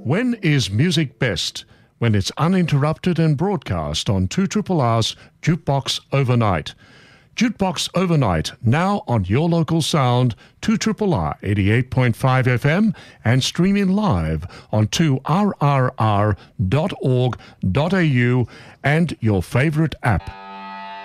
When is music best? When it's uninterrupted and broadcast on 2RRR's Jukebox Overnight. Jukebox Overnight, now on your local sound, 2RRR 88.5 FM and streaming live on 2rrr.org.au and your favourite app.